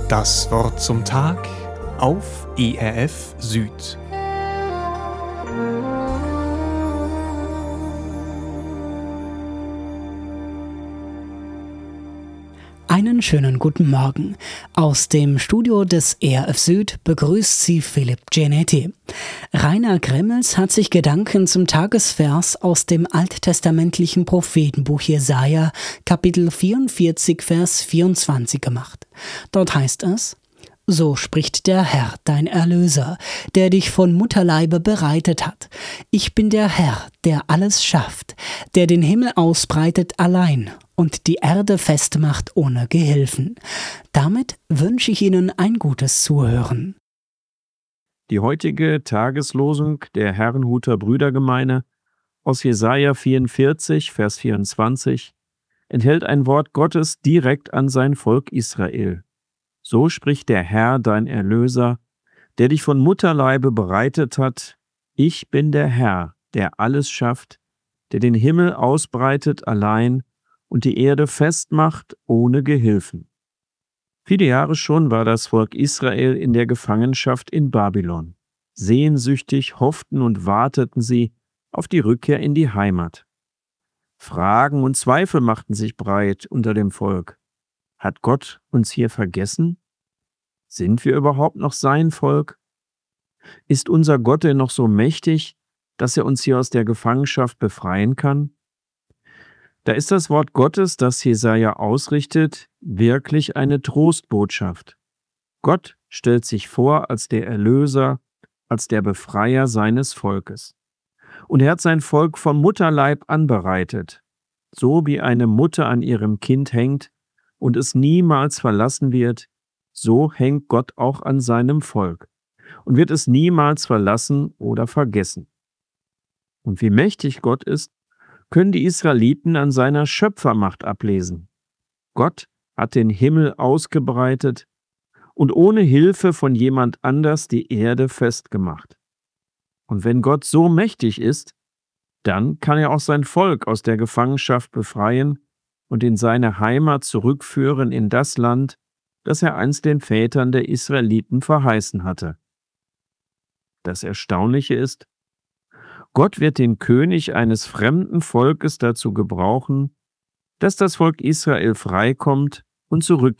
Das Wort zum Tag auf ERF Süd. Einen schönen guten Morgen. Aus dem Studio des ERF Süd begrüßt Sie Philipp Genetti. Rainer Gremmels hat sich Gedanken zum Tagesvers aus dem alttestamentlichen Prophetenbuch Jesaja, Kapitel 44, Vers 24 gemacht. Dort heißt es: So spricht der Herr, dein Erlöser, der dich von Mutterleibe bereitet hat. Ich bin der Herr, der alles schafft, der den Himmel ausbreitet allein und die Erde festmacht ohne Gehilfen. Damit wünsche ich Ihnen ein gutes Zuhören. Die heutige Tageslosung der Herrnhuter Brüdergemeine aus Jesaja 44, Vers 24 enthält ein Wort Gottes direkt an sein Volk Israel. So spricht der Herr, dein Erlöser, der dich von Mutterleibe bereitet hat. Ich bin der Herr, der alles schafft, der den Himmel ausbreitet allein und die Erde festmacht ohne Gehilfen. Viele Jahre schon war das Volk Israel in der Gefangenschaft in Babylon. Sehnsüchtig hofften und warteten sie auf die Rückkehr in die Heimat. Fragen und Zweifel machten sich breit unter dem Volk. Hat Gott uns hier vergessen? Sind wir überhaupt noch sein Volk? Ist unser Gott denn noch so mächtig, dass er uns hier aus der Gefangenschaft befreien kann? Da ist das Wort Gottes, das Jesaja ausrichtet, wirklich eine Trostbotschaft. Gott stellt sich vor als der Erlöser, als der Befreier seines Volkes. Und er hat sein Volk vom Mutterleib anbereitet, so wie eine Mutter an ihrem Kind hängt und es niemals verlassen wird, so hängt Gott auch an seinem Volk und wird es niemals verlassen oder vergessen. Und wie mächtig Gott ist, können die Israeliten an seiner Schöpfermacht ablesen. Gott hat den Himmel ausgebreitet und ohne Hilfe von jemand anders die Erde festgemacht. Und wenn Gott so mächtig ist, dann kann er auch sein Volk aus der Gefangenschaft befreien und in seine Heimat zurückführen, in das Land, das er einst den Vätern der Israeliten verheißen hatte. Das Erstaunliche ist, Gott wird den König eines fremden Volkes dazu gebrauchen, dass das Volk Israel freikommt und zurückkehrt